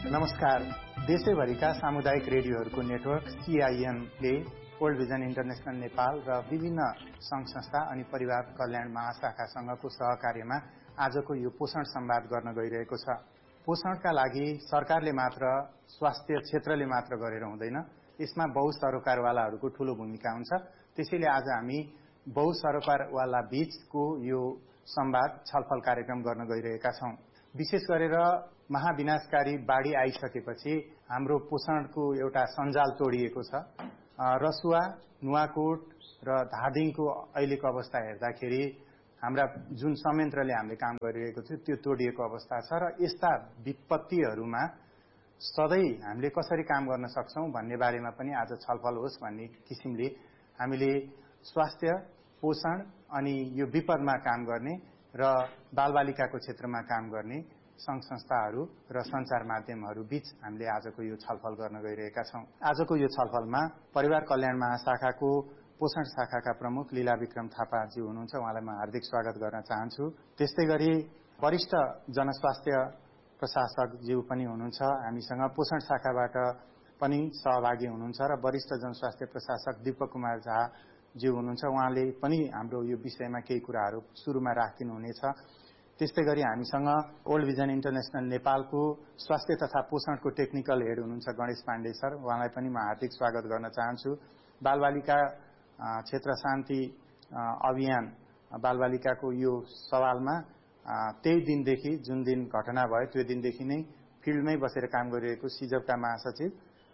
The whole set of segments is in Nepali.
नमस्कार। देशैभरिका सामुदायिक रेडियोहरूको network CIN-ले world vision international Nepal र विभिन्न संघ संस्था अनि परिवार कल्याण महाशाखासँगको सहकार्यमा आजको यो पोषण संवाद गर्न गइरहेको छ। पोषणका लागि सरकारले मात्र, स्वास्थ्य क्षेत्रले मात्र गरेर हुँदैन, यसमा बहुसरोकारवालाहरूको ठूलो भूमिका हुन्छ। त्यसैले आज हामी बहुसरोकारवाला बीचको यो संवाद छलफल कार्यक्रम गर्न गइरहेका छौं। विशेष गरेर महाविनाशकारी बाढी आइसकेपछि हाम्रो पोषणको एउटा सञ्जाल तोडिएको छ। रसुवा, नुवाकोट र धादिङको अहिलेको अवस्था हेर्दाखेरि हाम्रा जुन संयन्त्रले हामीले काम गरिरहेको थियो त्यो तोडिएको अवस्था छ र यस्ता विपत्तिहरूमा सधैँ हामीले कसरी काम गर्न सक्छौं भन्ने बारेमा पनि आज छलफल होस् भन्ने किसिमले हामीले स्वास्थ्य, पोषण अनि यो विपदमा काम गर्ने र बालबालिकाको क्षेत्रमा काम गर्ने संघ संस्थाहरू र सञ्चार माध्यमहरू बीच हामीले आजको यो छलफल गर्न गइरहेका छौं। आजको यो छलफलमा परिवार कल्याण महाशाखाको पोषण शाखाका प्रमुख लीला विक्रम थापाजी हुनुहुन्छ। उहाँलाई म हार्दिक स्वागत गर्न चाहन्छु। त्यस्तै गरी वरिष्ठ जनस्वास्थ्य प्रशासकज्यू पनि हुनुहुन्छ हामीसँग। पोषण शाखाबाट पनि सहभागी हुनुहुन्छ र वरिष्ठ जनस्वास्थ्य प्रशासक दीपक कुमार झा ज्यू हुनुहुन्छ। उहाँले पनि हाम्रो यो विषयमा केही कुराहरू सुरुमा राखिदिनुहुनेछ। त्यस्तै गरी हामीसँग वर्ल्ड भिजन इन्टरनेशनल नेपालको स्वास्थ्य तथा पोषणको टेक्निकल हेड हुनुहुन्छ गणेश पाण्डे सर। उहाँलाई पनि म हार्दिक स्वागत गर्न चाहन्छु। बालबालिका क्षेत्र शान्ति अभियान बालबालिकाको यो सवालमा त्यही दिनदेखि जुन दिन घटना भयो त्यो दिनदेखि नै फिल्डमै बसेर काम गरिरहेको सिजपका महासचिव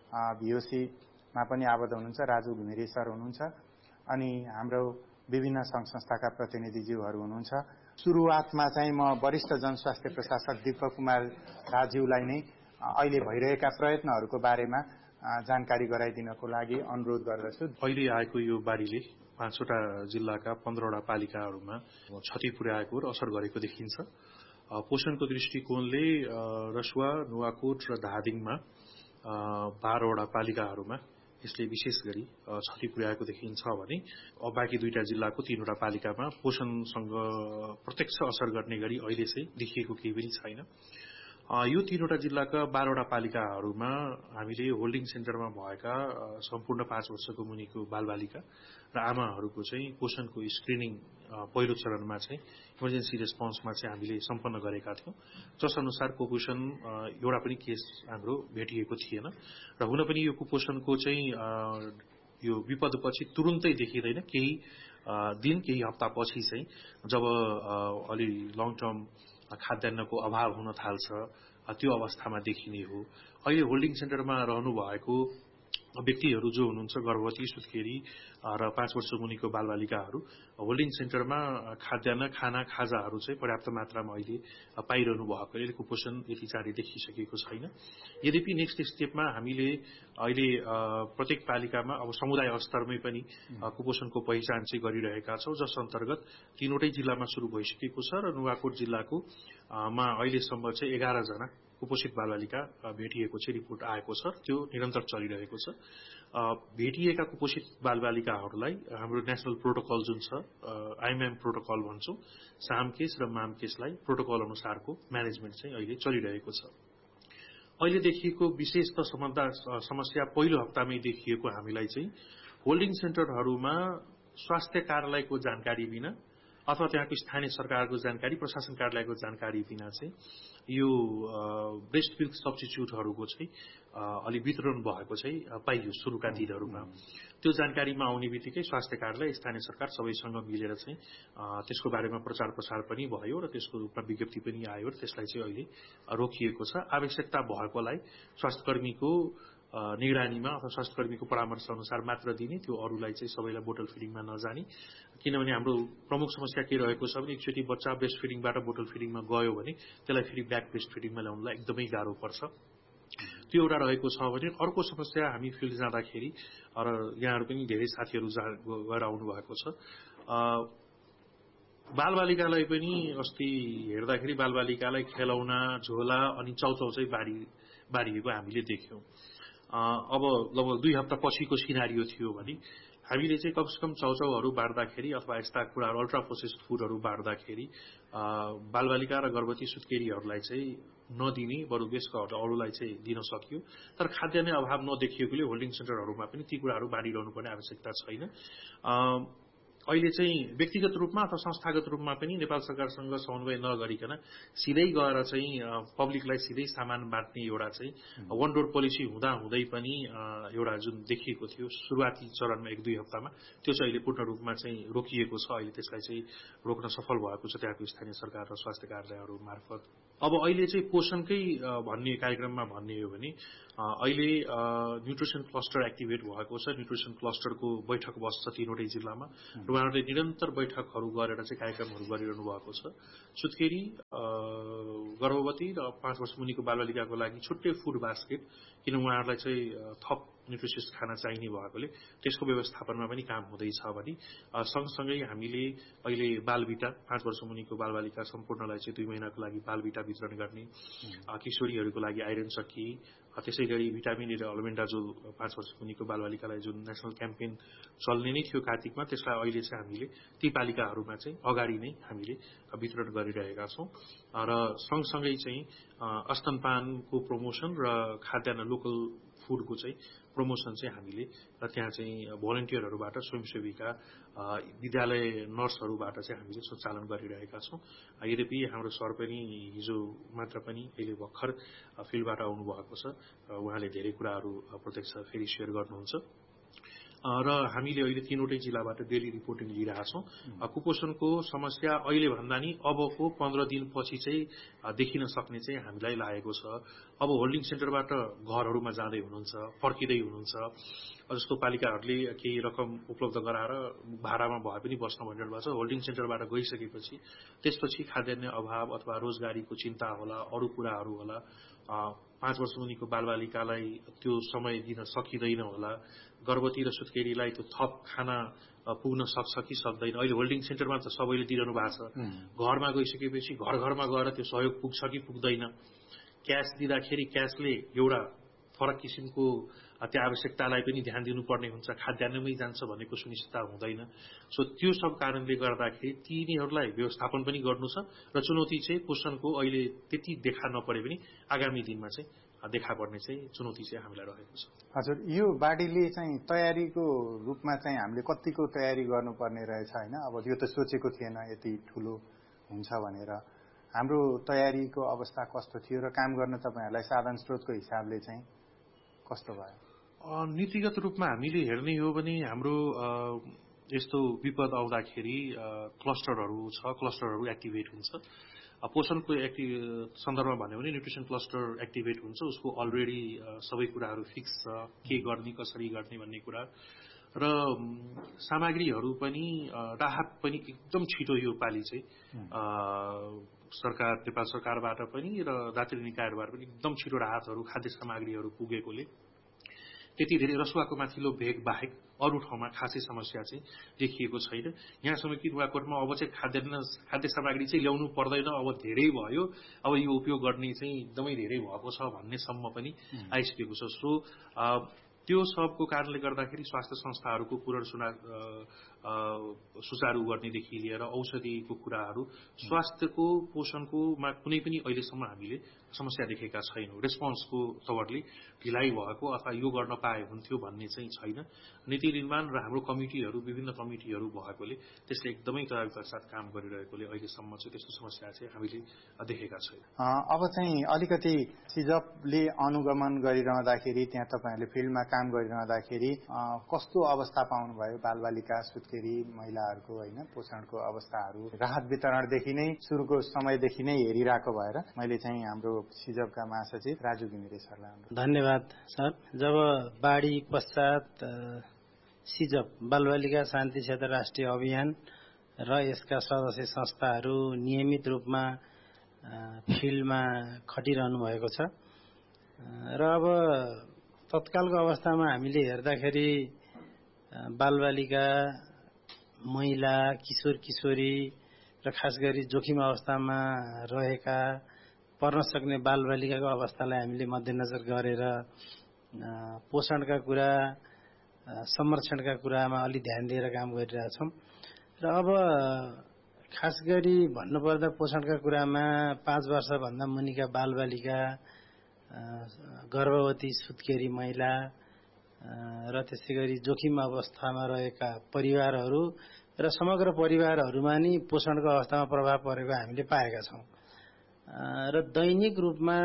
VOC-मा पनि आबद्ध हुनुहुन्छ राजु घिमिरे सर हुनुहुन्छ अनि हाम्रो विभिन्न संघ संस्थाका प्रतिनिधिज्यूहरू हुनुहुन्छ। सुरुवातमा चाहिँ म वरिष्ठ जनस्वास्थ्य प्रशासक दीपक कुमार झाज्यूलाई नै अहिले भइरहेका प्रयत्नहरूको बारेमा जानकारी गराइदिनको लागि अनुरोध गर्दछु। अहिले आएको यो बाढीले 5वटा जिल्लाका 15वटा पालिकाहरूमा क्षति पुर्याएको र असर गरेको देखिन्छ। पोषणको दृष्टिकोणले रसुवा, नुवाकोट र धादिङमा 12वटा पालिकाहरूमा यसले विशेष गरी क्षति पुर्याएको देखिन्छ भने बाँकी 2टा जिल्लाको 3वटा पालिकामा पोषणसँग प्रत्यक्ष असर गर्ने गरी अहिले चाहिँ देखिएको केही पनि छैन। यो 3वटा जिल्लाका 12वटा पालिकाहरूमा हामीले होल्डिङ सेन्टरमा भएका सम्पूर्ण 5 वर्षको मुनिको बालबालिका र आमाहरूको चाहिँ पोषणको स्क्रिनिङ पहिलो चरणमा चाहिँ इमर्जेन्सी रेस्पोन्समा चाहिँ हामीले सम्पन्न गरेका थियौं। जस अनुसार कुपोषण एउटा पनि केस हाम्रो भेटिएको थिएन र हुन पनि यो कुपोषणको चाहिँ यो विपदपछि तुरुन्तै देखिँदैन। केही दिन, केही हप्तापछि चाहिँ जब अलि लङ टर्म खाद्यान्नको अभाव हुन थाल्छ त्यो अवस्थामा देखिने हो। अहिले होल्डिङ सेन्टरमा रहनु भएको व्यक्तिहरू जो हुनुहुन्छ गर्भवती, सुत्केरी र 5 वर्ष मुनिको बालबालिकाहरू होल्डिङ सेन्टरमा खाद्यान्न, खाना, खाजाहरू चाहिँ पर्याप्त मात्रामा अहिले पाइरहनु भएकोले कुपोषण यति चाँडै देखिसकेको छैन। यद्यपि नेक्स्ट स्टेपमा हामीले अहिले प्रत्येक पालिकामा अब समुदाय स्तरमै पनि कुपोषणको पहिचान चाहिँ गरिरहेका छौं, जस अन्तर्गत 3वटै जिल्लामा शुरू भइसकेको छ र नुवाकोट जिल्लाको मा अहिलेसम्म चाहिँ 11 जना कुपोषित बालबालिका भेटिएको चाहिँ रिपोर्ट आएको छ। त्यो निरन्तर चलिरहेको छ। भेटिएका कुपोषित बालबालिकाहरूलाई हाम्रो नेशनल प्रोटोकल जुन छ IMM प्रोटोकल भन्छौं, सामकेस र मामकेसलाई प्रोटोकल अनुसारको म्यानेजमेन्ट चाहिँ अहिले चलिरहेको छ। अहिले देखिएको विशेष त समस्या पहिलो हप्तामै देखिएको हामीलाई चाहिँ होल्डिङ सेन्टरहरूमा स्वास्थ्य कार्यालयको जानकारी बिना अथवा त्यहाँको स्थानीय सरकारको जानकारी, प्रशासन कार्यालयको जानकारी बिना चाहिँ यो ब्रेस्ट मिल्क सब्स्टिट्युटहरूको चाहिँ अलि वितरण भएको चाहिँ पाइयो सुरुका दिनहरूमा। त्यो जानकारीमा आउने बित्तिकै स्वास्थ्य कार्यालय, स्थानीय सरकार सबैसँग मिलेर चाहिँ त्यसको बारेमा प्रचार प्रसार पनि भयो र त्यसको रूपमा विज्ञप्ति पनि आयो र त्यसलाई चाहिँ अहिले रोकिएको छ। आवश्यकता भएकोलाई स्वास्थ्यकर्मीको निगरानीमा अथवा स्वास्थ्यकर्मीको परामर्श अनुसार मात्र दिने, त्यो अरूलाई चाहिँ सबैलाई बोटल फिडिङमा नजाने। किनभने हाम्रो प्रमुख समस्या के रहेको छ भने एकचोटि बच्चा ब्रेस्ट फिडिङबाट बोटल फिडिङमा गयो भने त्यसलाई फेरि ब्याक ब्रेस्ट फिडिङमा ल्याउनलाई एकदमै गाह्रो पर्छ। त्यो एउटा रहेको छ भने अर्को समस्या हामी फिल्ड जाँदाखेरि र यहाँहरू पनि धेरै साथीहरू गएर आउनु भएको छ। बालबालिकालाई पनि अस्ति हेर्दाखेरि बालबालिकालाई खेलौना, झोला अनि चाउचाउ चाहिँ बाँडिएको हामीले देख्यौं। अब लगभग 2 हप्ता पछिको सिनारियो थियो भने हामीले चाहिँ कमसेकम चाउचाउहरू बाँड्दाखेरि अथवा यस्ता कुराहरू अल्ट्रा प्रोसेस्ड फुडहरू बाँड्दाखेरि बालबालिका र गर्भवती सुत्केरीहरूलाई चाहिँ नदिने बरु देशका अरूलाई चाहिँ दिन सकियो। तर खाद्यान्न अभाव नदेखिएकोले होल्डिङ सेन्टरहरूमा पनि ती कुराहरू बाँडिरहनु पर्ने आवश्यकता छैन। अहिले चाहिँ व्यक्तिगत रूपमा अथवा संस्थागत रूपमा पनि नेपाल सरकारसँग समन्वय नगरिकन सिधै गएर चाहिँ पब्लिकलाई सिधै सामान बाँड्ने एउटा चाहिँ वन डोर पोलिसी हुँदै पनि एउटा जुन देखिएको थियो सुरुवाती चरणमा 1-2 हप्तामा, त्यो चाहिँ अहिले पूर्ण रूपमा चाहिँ रोकिएको छ। अहिले त्यसलाई चाहिँ रोक्न सफल भएको छ त्यहाँको स्थानीय सरकार र स्वास्थ्य कार्यालयहरू मार्फत। अब अहिले चाहिँ पोषणकै भन्ने कार्यक्रममा भन्ने हो भने अहिले न्युट्रिसन क्लस्टर एक्टिभेट भएको छ। न्युट्रिसन क्लस्टरको बैठक बस्छ 3वटै जिल्लामा र उहाँहरूले निरन्तर बैठकहरू गरेर चाहिँ कार्यक्रमहरू गरिरहनु भएको छ। सुत्केरी, गर्भवती र 5 वर्ष मुनिको बालबालिकाको लागि छुट्टै फुड बास्केट, किन उहाँहरूलाई चाहिँ थप न्युट्रिसियस खाना चाहिने भएकोले त्यसको व्यवस्थापनमा पनि काम हुँदैछ भने सँगसँगै हामीले अहिले बालबिटा 5 वर्ष मुनिको बालबालिका सम्पूर्णलाई चाहिँ 2 महिनाको लागि बालबिटा वितरण गर्ने, किशोरीहरूको लागि आइरन चक्की, त्यसै गरी भिटामिन र अल्बेन्डाजोल 5 वर्ष मुनिको बालबालिकालाई जुन नेसनल क्याम्पेन चल्ने नै थियो कार्तिकमा, त्यसलाई अहिले चाहिँ हामीले ती पालिकाहरूमा चाहिँ अगाडि नै हामीले वितरण गरिरहेका छौँ। र सँगसँगै चाहिँ स्तनपानको प्रमोसन र खाद्यान्न लोकल फुडको चाहिँ प्रमोसन चाहिँ हामीले त्यहाँ चाहिँ भोलिन्टियरहरूबाट, स्वयंसेविका, विद्यालय नर्सहरूबाट चाहिँ हामीले सञ्चालन गरिरहेका छौँ। यद्यपि हाम्रो सर पनि हिजो मात्र पनि अहिले भर्खर फिल्डबाट आउनुभएको छ। उहाँले धेरै कुराहरू प्रत्यक्ष फेरि सेयर गर्नुहुन्छ र हामीले अहिले 3वटै जिल्लाबाट डेली रिपोर्टिङ लिइरहेका छौँ। कुपोषणको समस्या अहिले भन्दा नि अबको 15 दिनपछि चाहिँ देखिन सक्ने चाहिँ हामीलाई लागेको छ। अब होल्डिङ सेन्टरबाट घरहरूमा जाँदै हुनुहुन्छ, फर्किँदै हुनुहुन्छ, जस्तो पालिकाहरूले केही रकम उपलब्ध गराएर भाडामा भए पनि बस्न भनिरहनु भएको छ। होल्डिङ सेन्टरबाट गइसकेपछि त्यसपछि खाद्यान्न अभाव अथवा रोजगारीको चिन्ता होला, अरू कुराहरू होला, 5 वर्ष मुनिको बालबालिकालाई त्यो समय दिन सकिँदैन होला, गर्भवती र सुत्केरीलाई त्यो थप खाना पुग्न सक्छ कि सक्दैन। अहिले होल्डिङ सेन्टरमा त सबैले दिइरहनु भएको छ। घरमा गइसकेपछि घर घरमा गएर त्यो सहयोग पुग्छ कि पुग्दैन। क्यास दिँदाखेरि क्यासले एउटा फरक किसिमको त्यो आवश्यकतालाई पनि ध्यान दिनुपर्ने हुन्छ, खाद्यान्नमै जान्छ भन्नेको सुनिश्चितता हुँदैन। सो त्यो सब कारणले गर्दाखेरि तिनीहरूलाई व्यवस्थापन पनि गर्नु छ र चुनौती चाहिँ पोषणको अहिले त्यति देखा नपरे पनि आगामी दिनमा चाहिँ देखा पर्ने चाहिँ चुनौती चाहिँ हामीलाई रहेको छ। हजुर, यो बाढीले चाहिँ तयारीको रूपमा चाहिँ हामीले कतिको तयारी गर्नुपर्ने रहेछ होइन? अब यो त सोचेको थिएन यति ठुलो हुन्छ भनेर। हाम्रो तयारीको अवस्था कस्तो थियो र काम गर्न तपाईँहरूलाई साधन स्रोतको हिसाबले चाहिँ कस्तो भयो? नीतिगत रूपमा हामीले हेर्ने हो भने हाम्रो यस्तो विपद आउँदाखेरि क्लस्टरहरू छ, क्लस्टरहरू एक्टिभेट हुन्छ। पोषणको सन्दर्भमा भन्यो भने न्युट्रिसन क्लस्टर एक्टिभेट हुन्छ, उसको अलरेडी सबै कुराहरू फिक्स छ, के गर्ने कसरी गर्ने भन्ने कुरा। र सामग्रीहरू पनि राहत पनि एकदम छिटो यो पालि चाहिँ सरकार, नेपाल सरकारबाट पनि र दार्जिलिङ निकायबाट पनि एकदम छिटो राहतहरू, खाद्य सामग्रीहरू पुगेकोले त्यति धेरै रसुवाको माथिल्लो भेग बाहेक अरू ठाउँमा खासै समस्या चाहिँ देखिएको छैन। यहाँसम्म कि नुवाकोटमा अब चाहिँ खाद्य सामग्री चाहिँ ल्याउनु पर्दैन, अब धेरै भयो, अब यो उपयोग गर्ने चाहिँ एकदमै धेरै भएको छ भन्नेसम्म पनि आइसकेको छ। सो त्यो सबको कारणले गर्दाखेरि स्वास्थ्य संस्थाहरूको सुचारू गर्नेदेखि लिएर औषधिको कुराहरू, स्वास्थ्यको पोषणकोमा कुनै पनि अहिलेसम्म हामीले समस्या देखेका छैनौँ। रेस्पोन्सको तवरले ढिलाइ भएको अथवा यो गर्न पाए हुन्थ्यो भन्ने चाहिँ छैन। नीति निर्माण र हाम्रो कमिटीहरू, विभिन्न कमिटीहरू भएकोले त्यसले एकदमै तयारीका साथ काम गरिरहेकोले अहिलेसम्म चाहिँ त्यस्तो समस्या चाहिँ हामीले देखेका छैन। अब चाहिँ अलिकति सिजपले अनुगमन गरिरहँदाखेरि, त्यहाँ तपाईँहरूले फिल्डमा काम गरिरहँदाखेरि कस्तो अवस्था पाउनुभयो? बालबालिका, सुत्केरी महिलाहरूको होइन पोषणको अवस्थाहरू राहत वितरणदेखि नै सुरुको समयदेखि नै हेरिरहेको भएर मैले चाहिँ हाम्रो सिजपका महासचिव राजु घिमिरे सरलाई धन्यवाद सर। जब बाढी पश्चात सिजप बालबालिका शान्ति क्षेत्र राष्ट्रिय अभियान र यसका सदस्य संस्थाहरू नियमित रूपमा फिल्डमा खटिरहनु भएको छ र अब तत्कालको अवस्थामा हामीले हेर्दाखेरि बालबालिका, महिला, किशोर किशोरी र खास गरी जोखिम अवस्थामा रहेका पर्न सक्ने बालबालिकाको अवस्थालाई हामीले मध्यनजर गरेर पोषणका कुरा संरक्षणका कुरामा अलि ध्यान दिएर काम गरिरहेछौँ। र अब खास गरी भन्नुपर्दा पोषणका कुरामा 5 वर्षभन्दा मुनिका बालबालिका, गर्भवती सुत्केरी महिला र त्यसै गरी जोखिम अवस्थामा रहेका परिवारहरू र समग्र परिवारहरूमा नि पोषणको अवस्थामा प्रभाव परेको हामीले पाएका छौँ। र दैनिक रूपमा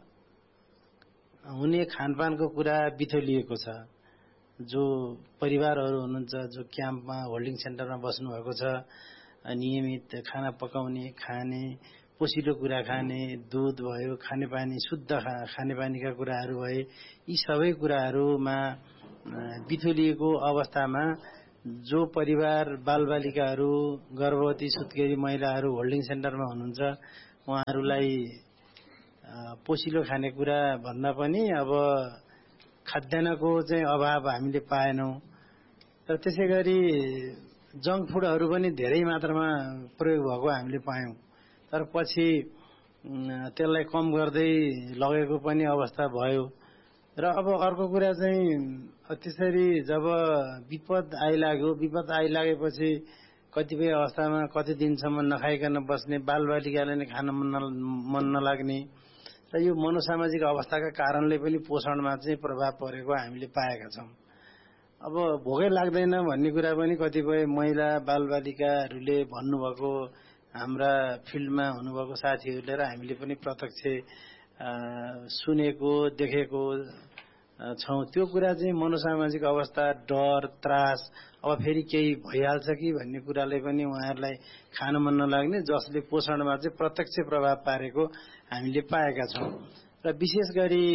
हुने खानपानको कुरा बिथोलिएको छ। जो परिवारहरू हुनुहुन्छ, जो क्याम्पमा होल्डिङ सेन्टरमा बस्नुभएको छ, नियमित खाना पकाउने, खाने, पोसिलो कुरा खाने, दुध भयो, खानेपानी, शुद्ध खानेपानीका कुराहरू भए, यी सबै कुराहरूमा बिथोलिएको अवस्थामा जो परिवार बालबालिकाहरू, गर्भवती सुत्केरी महिलाहरू होल्डिङ सेन्टरमा हुनुहुन्छ, उहाँहरूलाई पोसिलो खानेकुरा भन्दा पनि अब खाद्यान्नको चाहिँ अभाव हामीले पाएनौँ। र त्यसै गरी जङ्क फुडहरू पनि धेरै मात्रामा प्रयोग भएको हामीले पायौँ। तर पछि त्यसलाई कम गर्दै लगेको पनि अवस्था भयो। र अब अर्को कुरा चाहिँ त्यसरी जब विपद आइलागेपछि कतिपय अवस्थामा कति दिनसम्म नखाइकन बस्ने, बालबालिकाले नै खान मन नलाग्ने र यो मनोसामाजिक अवस्थाका कारणले पनि पोषणमा चाहिँ प्रभाव परेको हामीले पाएका छौँ। अब भोकै लाग्दैन भन्ने कुरा पनि कतिपय महिला बालबालिकाहरूले भन्नुभएको, हाम्रा फिल्डमा हुनुभएको साथीहरूले र हामीले पनि प्रत्यक्ष सुनेको, देखेको छौँ। त्यो कुरा चाहिँ मनोसामाजिक अवस्था, डर, त्रास, अब फेरि केही भइहाल्छ कि भन्ने कुराले पनि उहाँहरूलाई खान मन नलाग्ने, जसले पोषणमा चाहिँ प्रत्यक्ष प्रभाव पारेको हामीले पाएका छौँ। र विशेष गरी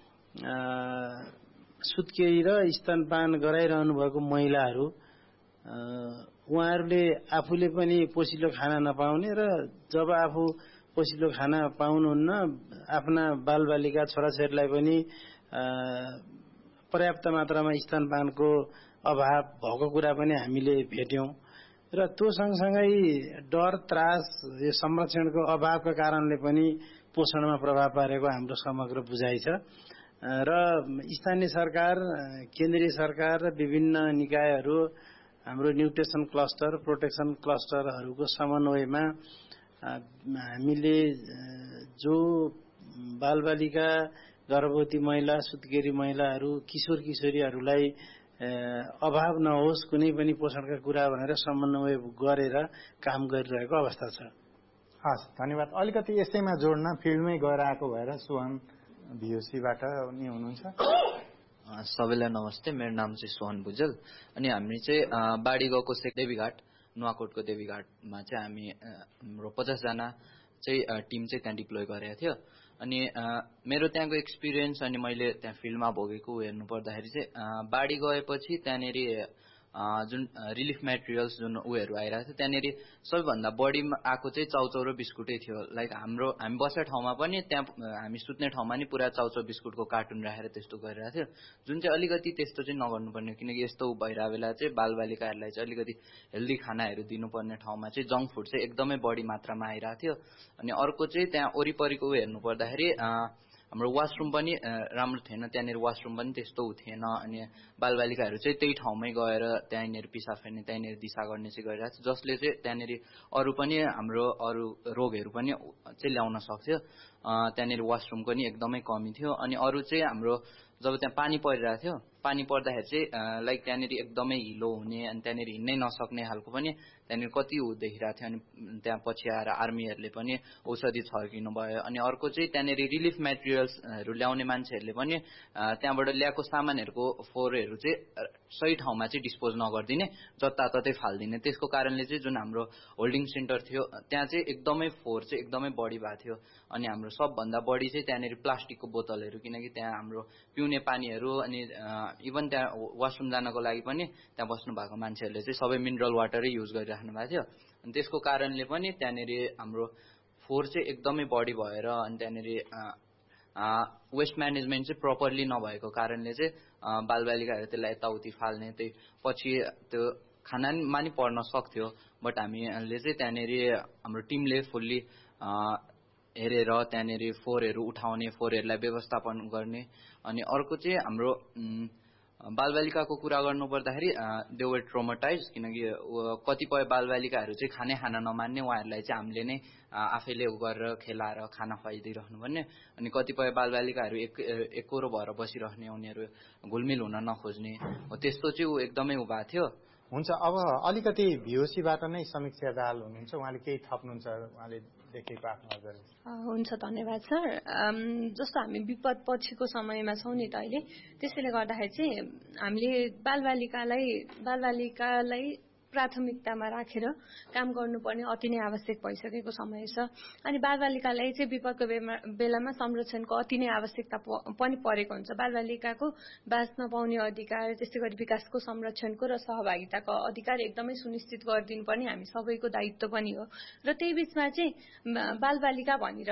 सुत्केरी र स्तनपान गराइरहनु भएको महिलाहरू, उहाँहरूले आफूले पनि पोसिलो खाना नपाउने र जब आफू पोसिलो खाना पाउनुहुन्न, आफ्ना बालबालिका छोराछोरीलाई पनि पर्याप्त मात्रामा स्तनपानको अभाव भएको कुरा पनि हामीले भेट्यौँ। र त्यो सँगसँगै डर, त्रास, यो संरक्षणको अभावका कारणले पनि पोषणमा प्रभाव पारेको हाम्रो समग्र बुझाइ छ। र स्थानीय सरकार, केन्द्रीय सरकार र विभिन्न निकायहरू, हाम्रो न्युट्रिसन क्लस्टर, प्रोटेक्सन क्लस्टरहरूको समन्वयमा हामीले जो बालबालिका, गर्भवती महिला, सुत्केरी महिलाहरू, किशोर किशोरीहरूलाई अभाव नहोस् कुनै पनि पोषणका कुरा भनेर समन्वय गरेर काम गरिरहेको अवस्था छ। हस्, धन्यवाद। अलिकति यसैमा जोड्न, फिल्डमै गएर आएको भएर सोहन भिओसीबाट नि हुनुहुन्छ। सबैलाई नमस्ते, मेरो नाम चाहिँ सोहन भुजेल। अनि हामी चाहिँ बाढी गएको देवीघाट, नुवाकोटको देवीघाटमा चाहिँ हामी हाम्रो 50 जना चाहिँ टिम चाहिँ त्यहाँ डिप्लोय गरेको थियो। अनि मेरो त्यहाँको एक्सपिरियन्स अनि मैले त्यहाँ फिल्डमा भोगेको हेर्नु पर्दाखेरि चाहिँ बाढी गएपछि त्यहाँनिर जुन रिलिफ मेटेरियल्स जुन उयोहरू आइरहेको थियो, त्यहाँनिर सबैभन्दा बढी आएको चाहिँ चाउचाउ र बिस्कुटै थियो। लाइक हामी बसेको ठाउँमा पनि, त्यहाँ हामी सुत्ने ठाउँमा नि पुरा चाउचाउ बिस्कुटको कार्टुन राखेर त्यस्तो गरिरहेको थियो, जुन चाहिँ अलिकति त्यस्तो चाहिँ नगर्नुपर्ने, किनकि यस्तो भइरहेको बेला चाहिँ बालबालिकाहरूलाई चाहिँ अलिकति हेल्दी खानाहरू दिनुपर्ने ठाउँमा चाहिँ जङ्क फुड चाहिँ एकदमै बढी मात्रामा आइरहेको थियो। अनि अर्को चाहिँ त्यहाँ वरिपरिको हेर्नु पर्दाखेरि हाम्रो वासरुम पनि राम्रो थिएन, त्यहाँनिर वासरुम पनि त्यस्तो थिएन। अनि बालबालिकाहरू चाहिँ त्यही ठाउँमै गएर त्यहाँनिर पिसाब फेर्ने, त्यहाँनिर दिशा गर्ने चाहिँ गरिरहेको थियो, जसले चाहिँ त्यहाँनिर अरू पनि हाम्रो अरू रोगहरू पनि चाहिँ ल्याउन सक्थ्यो। त्यहाँनिर वासरुमको नि एकदमै कमी थियो। अनि अरू चाहिँ हाम्रो जब त्यहाँ पानी परिरहेको थियो, पानी पर्दाखेरि चाहिँ लाइक त्यहाँनिर एकदमै हिलो हुने, अनि त्यहाँनिर हिँड्नै नसक्ने खालको पनि त्यहाँनिर कति देखिरहेको थियो। अनि त्यहाँ पछि आएर आर्मीहरूले पनि औषधि छर्किनु भयो। अनि अर्को चाहिँ त्यहाँनिर रिलिफ मेटेरियल्सहरू ल्याउने मान्छेहरूले पनि त्यहाँबाट ल्याएको सामानहरूको फोहोरहरू चाहिँ सही ठाउँमा चाहिँ डिस्पोज नगरिदिने, जताततै फालिदिने। त्यसको कारणले चाहिँ जुन हाम्रो होल्डिङ सेन्टर थियो त्यहाँ चाहिँ एकदमै फोहोर चाहिँ एकदमै बढी भएको थियो। अनि हाम्रो सबभन्दा बढी चाहिँ त्यहाँनिर प्लास्टिकको बोतलहरू, किनकि त्यहाँ हाम्रो पिउने पानीहरू अनि इभन त्यहाँ वासरुम जानको लागि पनि त्यहाँ बस्नु भएको मान्छेहरूले चाहिँ सबै मिनरल वाटरै युज गरिराख्नु भएको थियो। अनि त्यसको कारणले पनि त्यहाँनिर हाम्रो फोहोर चाहिँ एकदमै बढी भएर, अनि त्यहाँनिर वेस्ट म्यानेजमेन्ट चाहिँ प्रपरली नभएको कारणले चाहिँ बालबालिकाहरू त्यसलाई यताउति फाल्ने, त्यही पछि त्यो खानामा नि पर्न सक्थ्यो। बट हामीले चाहिँ त्यहाँनिर हाम्रो टिमले फुल्ली हेरेर त्यहाँनिर फोहोरहरू उठाउने, फोहोरहरूलाई व्यवस्थापन गर्ने। अनि अर्को चाहिँ हाम्रो बालबालिकाको कुरा गर्नुपर्दाखेरि दे वर ट्रोमाटाइज, किनकि कतिपय बालबालिकाहरू चाहिँ खाना नमान्ने, उहाँहरूलाई चाहिँ हामीले नै आफैले गरेर खेलाएर खाना खुवाइदिइरहनु पर्ने, अनि कतिपय बालबालिकाहरू एकरो भएर बसिरहने, उनीहरू घुलमिल हुन नखोज्ने, त्यस्तो चाहिँ एकदमै भएको थियो। हुन्छ, अब अलिकति भिओसीबाट नै समीक्षा दाहाल हुनुहुन्छ, उहाँले केही थप्नुहुन्छ, उहाँले देखेको आफ्नो नजर। हुन्छ, धन्यवाद सर। जस्तो हामी विपद पछिको समयमा छौँ नि त अहिले, त्यसैले गर्दाखेरि चाहिँ हामीले बालबालिकालाई प्राथमिकतामा राखेर काम गर्नुपर्ने अति नै आवश्यक भइसकेको समय छ। अनि बालबालिकालाई चाहिँ विपदको बेलामा संरक्षणको अति नै आवश्यकता पनि परेको हुन्छ। बालबालिकाको बाँच्न पाउने अधिकार, त्यस्तै गरी विकासको संरक्षणको र सहभागिताको अधिकार एकदमै सुनिश्चित गरिदिनु पर्ने हामी सबैको दायित्व पनि हो। र त्यही बीचमा चाहिँ बालबालिका भनिरहँदा